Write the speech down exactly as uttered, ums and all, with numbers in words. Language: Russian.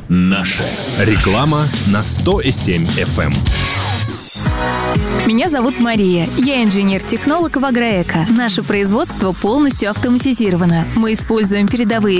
Наше. Реклама на сто семь эф эм. Меня зовут Мария. Я инженер-технолог в Агроэко. Наше производство полностью автоматизировано. Мы используем передовые